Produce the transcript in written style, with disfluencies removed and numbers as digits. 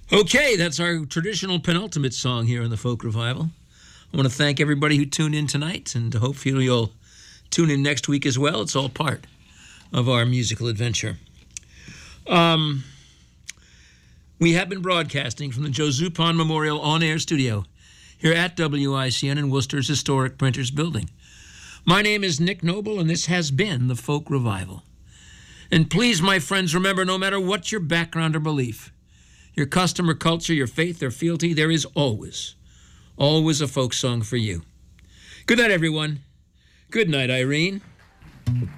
Okay, that's our traditional penultimate song here in the Folk Revival. I want to thank everybody who tuned in tonight, and hopefully you'll tune in next week as well. It's all part of our musical adventure. We have been broadcasting from the Joe Zupan Memorial On-Air Studio here at WICN in Worcester's historic Printers Building. My name is Nick Noble, and this has been the Folk Revival. And please, my friends, remember, no matter what your background or belief, your custom or culture, your faith or fealty, there is always a folk song for you. Good night, everyone. Good night, Irene.